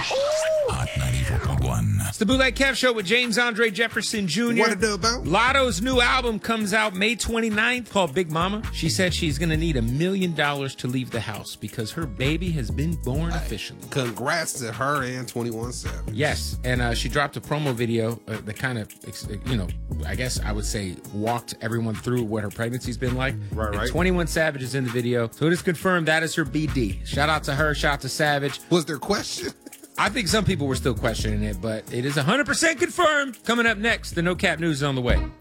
Hot 94.1. It's the Bootleg Kev Show with James Andre Jefferson Jr. What it do about? Lotto's new album comes out May 29th called Big Mama. She said she's going to need $1 million to leave the house because her baby has been born officially. Congrats to her and 21 Savage. Yes, and she dropped a promo video that kind of, I guess I would say walked everyone through what her pregnancy's been like. Right. And 21 Savage is in the video, so it is confirmed that is her BD. Shout out to her, shout out to Savage. Was there question? I think some people were still questioning it, but it is 100% confirmed. Coming up next, the No Cap News is on the way.